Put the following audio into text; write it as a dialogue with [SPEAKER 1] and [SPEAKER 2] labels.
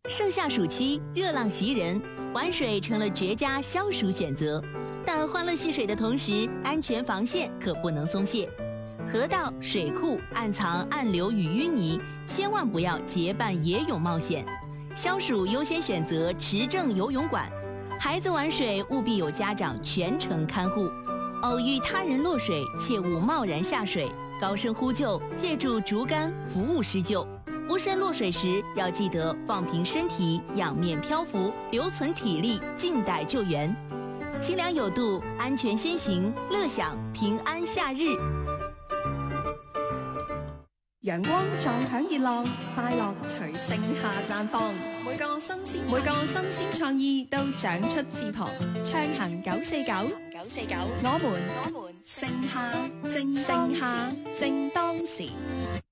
[SPEAKER 1] 盛夏暑期，热浪袭人，玩水成了绝佳消暑选择。但欢乐戏水的同时，安全防线可不能松懈。河道、水库暗藏暗流与淤泥，千万不要结伴野泳冒险。消暑优先选择持证游泳馆，孩子玩水务必有家长全程看护。偶遇他人落水，切勿贸然下水，高声呼救，借助竹竿服务施救。无身落水时，要记得放平身体，仰面漂浮，留存体力，静待救援。清凉有度，安全先行，乐享平安夏日。
[SPEAKER 2] 陽光撞響熱浪，快樂隨盛夏綻放。每個新鮮創意都長出翅膀，暢行949，我們盛夏正當時。